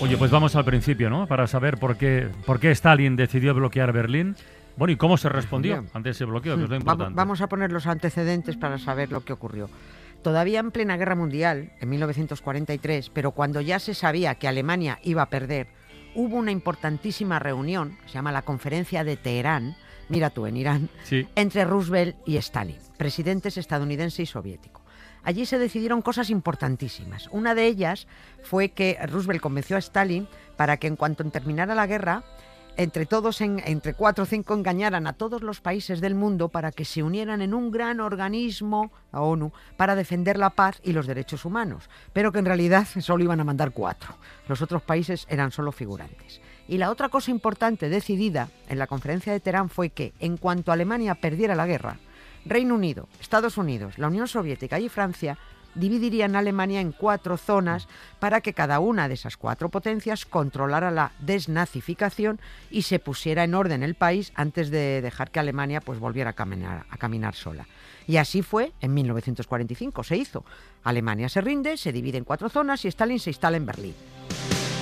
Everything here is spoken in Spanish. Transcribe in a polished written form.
Oye, pues vamos al principio, ¿no? Para saber por qué Stalin decidió bloquear Berlín. Bueno, ¿y cómo se respondió ante ese bloqueo? Que es lo importante. Vamos a poner los antecedentes para saber lo que ocurrió. Todavía en plena Guerra Mundial, en 1943, pero cuando ya se sabía que Alemania iba a perder, hubo una importantísima reunión, se llama la Conferencia de Teherán, mira tú, en Irán, Sí. entre Roosevelt y Stalin, presidentes estadounidense y soviético. Allí se decidieron cosas importantísimas. Una de ellas fue que Roosevelt convenció a Stalin para que en cuanto terminara la guerra, entre todos, entre 4 o 5, engañaran a todos los países del mundo para que se unieran en un gran organismo, la ONU, para defender la paz y los derechos humanos, pero que en realidad solo iban a mandar 4. Los otros países eran solo figurantes. Y la otra cosa importante decidida en la conferencia de Teherán fue que, en cuanto Alemania perdiera la guerra, Reino Unido, Estados Unidos, la Unión Soviética y Francia dividirían a Alemania en 4 zonas para que cada una de esas 4 potencias controlara la desnazificación y se pusiera en orden el país antes de dejar que Alemania pues volviera a caminar sola. Y así fue en 1945, se hizo. Alemania se rinde, se divide en 4 zonas y Stalin se instala en Berlín.